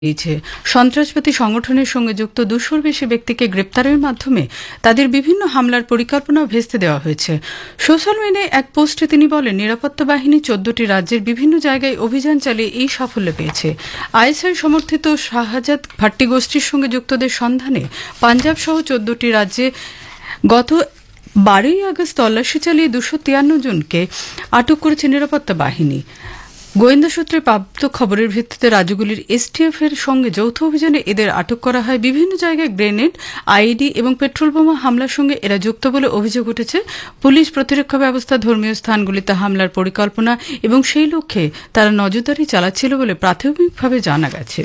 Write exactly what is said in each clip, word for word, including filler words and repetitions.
সন্ত্রাসবাদী সংগঠনের সঙ্গে যুক্ত দুশোর বেশি ব্যক্তিকে গ্রেপ্তারের মাধ্যমে তাদের বিভিন্ন হামলার পরিকল্পনা ভেস্তে দেওয়া হয়েছে। সোশ্যাল মিডিয়ায় এক পোস্টে তিনি বলেন, নিরাপত্তা বাহিনী চোদ্দটি রাজ্যের বিভিন্ন জায়গায় অভিযান চালিয়ে এই সাফল্য পেয়েছে। আইএসআই সমর্থিত শাহজাদ ভাট্টি গোষ্ঠীর সঙ্গে যুক্তদের সন্ধানে পাঞ্জাব সহ চোদ্দটি রাজ্যে গত বারোই আগস্ট তল্লাশি চালিয়ে দুশো তিয়ান্ন জনকে আটক করেছে নিরাপত্তা বাহিনী। গোয়েন্দা সূত্রে প্রাপ্ত খবরের ভিত্তিতে রাজ্যগুলির এসটিএফ এর সঙ্গে যৌথ অভিযানে এদের আটক করা হয়। বিভিন্ন জায়গায় গ্রেনেড, আইইডি এবং পেট্রোল বোমা হামলার সঙ্গে এরা যুক্ত বলে অভিযোগ উঠেছে। পুলিশ, প্রতিরক্ষা ব্যবস্থা, ধর্মীয় স্থানগুলিতে হামলার পরিকল্পনা এবং সেই লক্ষ্যে তারা নজরদারি চালাচ্ছিল বলে প্রাথমিকভাবে জানা গেছে।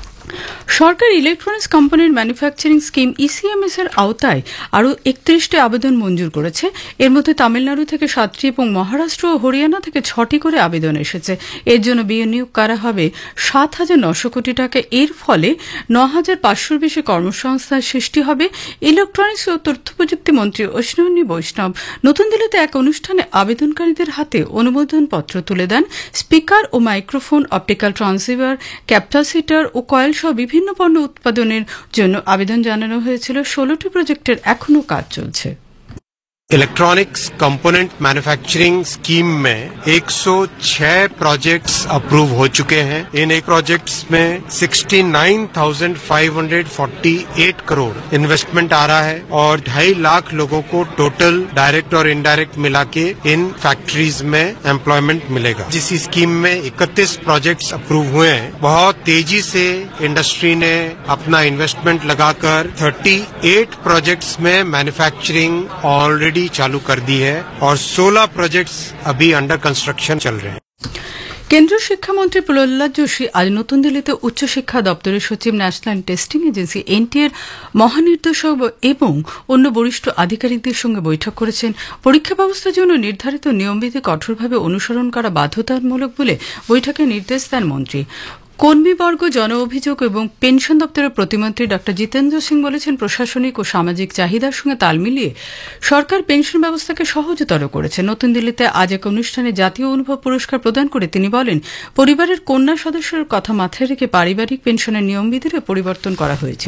সরকার ইলেকট্রনিক্স কোম্পানির ম্যানুফ্যাকচারিং স্কিম ইসিএমএস এর আওতায় আরও একত্রিশটি আবেদন মঞ্জুর করেছে। এর মধ্যে তামিলনাড়ু থেকে সাতটি এবং মহারাষ্ট্র ও হরিয়ানা থেকে ছটি করে আবেদন এসেছে। এর জন্য বিনিয়োগ করা হবে সাত হাজার নশো কোটি টাকা। এর ফলে ন হাজার পাঁচশোর বেশি কর্মসংস্থান সৃষ্টি হবে। ইলেকট্রনিক্স ও তথ্য প্রযুক্তি মন্ত্রী অশ্বিনী বৈষ্ণব নতুন দিল্লিতে এক অনুষ্ঠানে আবেদনকারীদের হাতে অনুমোদনপত্র তুলে দেন। স্পিকার ও মাইক্রোফোন, অপটিক্যাল ট্রান্সসিভার, ক্যাপাসিটর ও কয়েল সহ বিভিন্ন পণ্য উৎপাদনের জন্য আবেদন জানানো হয়েছিল। ষোলোটি প্রজেক্টের এখনও কাজ চলছে। इलेक्ट्रॉनिक्स कंपोनेंट मैन्युफैक्चरिंग स्कीम में एक सौ छह प्रोजेक्ट्स अप्रूव हो चुके हैं। इन एक प्रोजेक्ट्स में उनहत्तर हज़ार पाँच सौ अड़तालीस करोड़ इन्वेस्टमेंट आ रहा है और ढाई लाख लोगों को टोटल डायरेक्ट और इनडायरेक्ट मिला के इन फैक्ट्रीज में एम्प्लॉयमेंट मिलेगा। जिस स्कीम में इकतीस प्रोजेक्ट्स अप्रूव हुए हैं, बहुत तेजी से इंडस्ट्री ने अपना इन्वेस्टमेंट लगाकर अड़तीस प्रोजेक्ट्स में मैन्युफैक्चरिंग ऑलरेडी चालू कर दी है और सोलह प्रोजेक्ट्स अभी अंडर कंस्ट्रक्शन चल रहे हैं। কেন্দ্রীয় শিক্ষামন্ত্রী প্রহ্লাদ যোশী আজ নতুন দিল্লিতে উচ্চশিক্ষা দপ্তরের সচিব, ন্যাশনাল টেস্টিং এজেন্সি এনটিএর মহানির্দেশক এবং অন্য বরিষ্ঠ আধিকারিকদের সঙ্গে বৈঠক করেছেন। পরীক্ষা ব্যবস্থার জন্য নির্ধারিত নিয়মবিধি কঠোরভাবে অনুসরণ করা বাধ্যতামূলক বলে বৈঠকে নির্দেশ দেন মন্ত্রী। কর্মীবর্গ, জন অভিযোগ এবং পেনশন দপ্তরের প্রতিমন্ত্রী ড জিতেন্দ্র সিং বলেছেন, প্রশাসনিক ও সামাজিক চাহিদার সঙ্গে তাল মিলিয়ে সরকার পেনশন ব্যবস্থাকে সহজতর করেছে। নতুন দিল্লিতে আজ এক অনুষ্ঠানে জাতীয় অনুভব পুরস্কার প্রদান করে তিনি বলেন, পরিবারের কন্যা সদস্যের কথা মাথায় রেখে পারিবারিক পেনশনের নিয়মবিধিরও পরিবর্তন করা হয়েছে।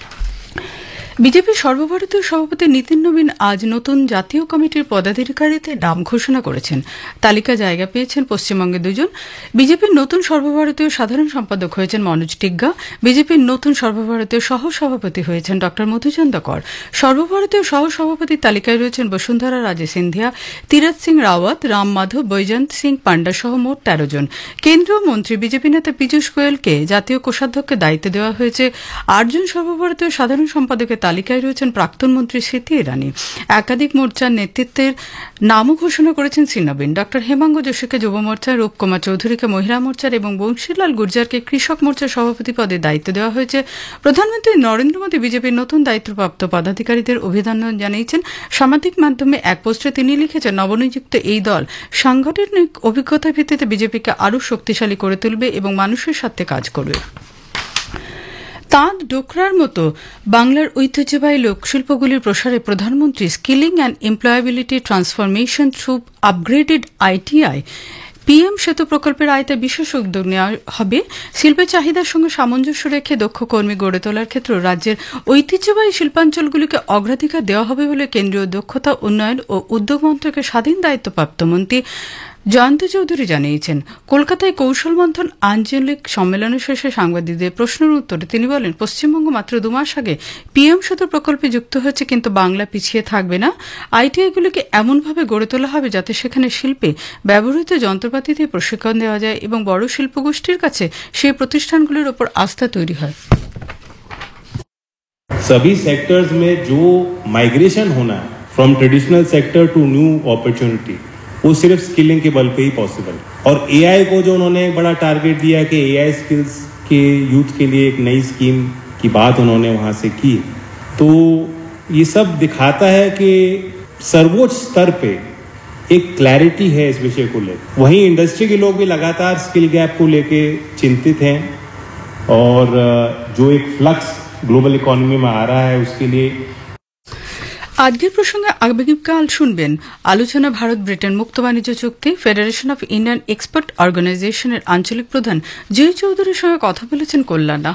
বিজেপির সর্বভারতীয় সভাপতি নীতিন নবীন আজ নতুন জাতীয় কমিটির পদাধিকারীদের নাম ঘোষণা করেছেন। তালিকা জায়গা পেয়েছেন পশ্চিমবঙ্গে দুজন। বিজেপির নতুন সর্বভারতীয় সাধারণ সম্পাদক হয়েছেন মনোজ টিগ্গা। বিজেপির নতুন সর্বভারতীয় সহ সভাপতি হয়েছেন ড মধুচন্দ কর। সর্বভারতীয় সহ সভাপতির তালিকায় রয়েছেন বসুন্ধরা রাজে সিন্ধিয়া, তীরথ সিং রাওয়াত, রাম মাধব, বৈজয়ন্ত সিং পান্ডা সহ মোট তেরো জন। কেন্দ্রীয় মন্ত্রী বিজেপি নেতা পীযূষ গোয়েলকে জাতীয় কোষাধ্যক্ষের দায়িত্ব দেওয়া হয়েছে। আটজন সর্বভারতীয় সাধারণ সম্পাদকের তালিকায় রয়েছেন প্রাক্তন মন্ত্রী স্মৃতি ইরানি। একাধিক মোর্চার নেতৃত্বের নামও ঘোষণা করেছেন শ্রী নবীন। ড হেমাঙ্গ যোশীকে যুব মোর্চা, রূপকুমার চৌধুরীকে মহিলা মোর্চার এবং বংশীলাল গুর্জারকে কৃষক মোর্চার সভাপতি পদে দায়িত্ব দেওয়া হয়েছে। প্রধানমন্ত্রী নরেন্দ্র মোদী বিজেপির নতুন দায়িত্বপ্রাপ্ত পদাধিকারীদের অভিনন্দন জানিয়েছেন। সামাজিক মাধ্যমে এক পোস্টে তিনি লিখেছেন, নবনিযুক্ত এই দল সাংগঠনিক অভিজ্ঞতার ভিত্তিতে বিজেপিকে আরও শক্তিশালী করে তুলবে এবং মানুষের সাথে কাজ করবে। তাঁত, ডোকরার মতো বাংলার ঐতিহ্যবাহী লোকশিল্পগুলির প্রসারে প্রধানমন্ত্রী skilling and employability transformation through upgraded ITI PM সেতু প্রকল্পের আওতায় বিশেষ উদ্যোগ নেওয়া হবে। শিল্পের চাহিদার সঙ্গে সামঞ্জস্য রেখে দক্ষ কর্মী গড়ে তোলার ক্ষেত্রে রাজ্যের ঐতিহ্যবাহী শিল্পাঞ্চলগুলিকে অগ্রাধিকার দেওয়া হবে বলে কেন্দ্রীয় দক্ষতা উন্নয়ন ও উদ্যোগ মন্ত্রকের স্বাধীন দায়িত্বপ্রাপ্ত মন্ত্রী জয়ন্ত চৌধুরী জানিয়েছেন। কলকাতায় কৌশল মন্থন আঞ্চলিক সম্মেলনের শেষে সাংবাদিকদের প্রশ্নের উত্তরে তিনি বলেন, পশ্চিমবঙ্গ মাত্র দু মাস আগে পিএম সেতু প্রকল্পে যুক্ত হয়েছে, কিন্তু বাংলা পিছিয়ে থাকবে না। আইটিআইগুলিকে এমনভাবে গড়ে তোলা হবে যাতে সেখানে শিল্পে ব্যবহৃত যন্ত্রপাতি দিয়ে প্রশিক্ষণ দেওয়া যায় এবং বড় শিল্পগোষ্ঠীর কাছে সেই প্রতিষ্ঠানগুলির ওপর আস্থা তৈরি হয়। सभी सेक्टर्स में जो माइग्रेशन होना है from traditional sector to new opportunity, वो सिर्फ स्किलिंग के बल पे ही पॉसिबल। और एआई को जो उन्होंने एक बड़ा टारगेट दिया कि एआई स्किल्स के यूथ के लिए एक नई स्कीम की बात उन्होंने वहाँ से की, तो ये सब दिखाता है कि सर्वोच्च स्तर पे एक क्लैरिटी है इस विषय को लेकर। वहीं इंडस्ट्री के लोग भी लगातार स्किल गैप को लेके चिंतित हैं और जो एक फ्लक्स ग्लोबल इकोनॉमी में आ रहा है उसके लिए আজকের প্রসঙ্গে আগামীকাল শুনবেন আলোচনা ভারত ব্রিটেন মুক্ত বাণিজ্য চুক্তি। ফেডারেশন অফ ইন্ডিয়ান এক্সপোর্ট অর্গানাইজেশনের আঞ্চলিক প্রধান জয় চৌধুরীর সঙ্গে কথা বলেছেন কল্যাণা।